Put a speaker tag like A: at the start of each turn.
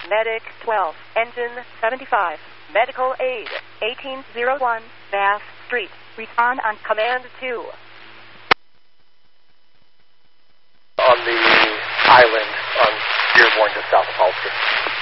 A: Medic 12, Engine 75, Medical Aid 1801, Bass Street. Respond on Command 2.
B: On the island on Dearborn, just south of Halston.